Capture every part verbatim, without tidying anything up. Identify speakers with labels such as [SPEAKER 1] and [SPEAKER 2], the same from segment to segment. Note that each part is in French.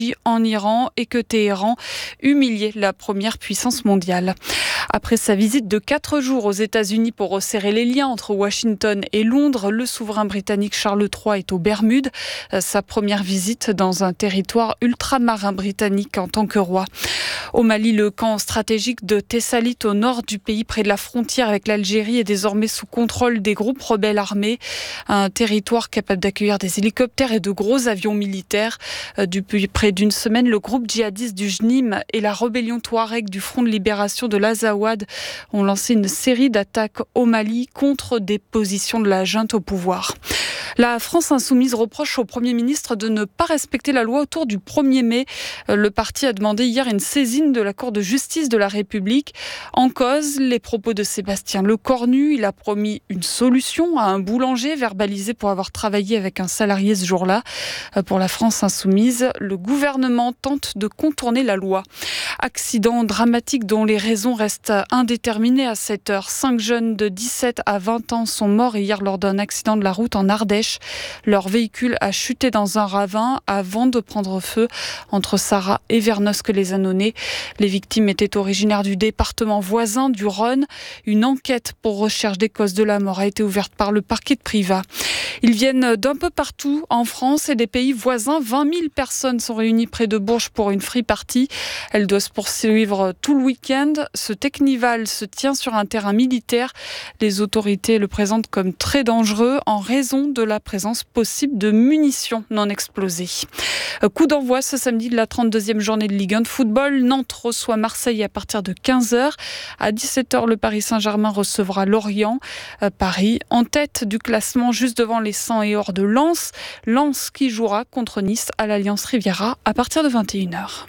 [SPEAKER 1] en Iran et que Téhéran humiliait la première puissance mondiale. Après sa visite de quatre jours aux États-Unis pour resserrer les liens entre Washington et Londres, le souverain britannique Charles trois est aux Bermudes. Sa première visite dans un territoire ultramarin britannique en tant que roi. Au Mali, le camp stratégique de Tessalit au nord du pays, près de la frontière avec l'Algérie, est désormais sous contrôle des groupes rebelles armés. Un territoire capable d'accueillir des hélicoptères et de gros avions militaires. Depuis près d'une semaine, le groupe djihadiste du Jnim et la rébellion Touareg du Front de libération de l'Azawad ont lancé une série d'attaques au Mali contre des positions de la junte au pouvoir. La France insoumise reproche au Premier ministre de ne pas respecter la loi autour du premier mai. Le parti a demandé hier une saisine de la Cour de justice de la République. En cause, les propos de Sébastien Lecornu. Il a promis une solution à un boulanger verbalisé pour avoir travaillé avec un salarié ce jour-là. Pour la France insoumise, le gouvernement tente de contourner la loi. Accident dramatique dont les raisons restent indéterminées à cette heure. Cinq jeunes de dix-sept à vingt ans sont morts hier lors d'un accident de la route en Ardèche. Leur véhicule a chuté dans un ravin avant de prendre feu entre Sarrat et Vernosque-les-Annonay. Les victimes étaient originaires du département voisin du Rhône. Une enquête pour recherche des causes de la mort a été ouverte par le parquet de Privas. Ils viennent d'un peu partout en France et des pays voisins. vingt mille personnes sont réunies près de Bourges pour une free party. Elle doit se poursuivre tout le week-end. Ce Technival se tient sur un terrain militaire. Les autorités le présentent comme très dangereux en raison de la présence possible de munitions non explosées. Coup d'envoi ce samedi de la trente-deuxième journée de Ligue un de football. Nantes reçoit Marseille à partir de quinze heures. À dix-sept heures, le Paris Saint-Germain recevra Lorient. Paris en tête du classement juste devant les cent et or de Lens. Lens qui jouera contre Nice à l'Alliance Riviera à partir de vingt et une heures.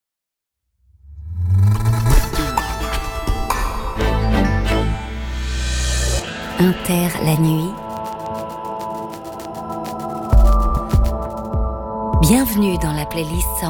[SPEAKER 2] Inter la nuit. Bienvenue dans la playlist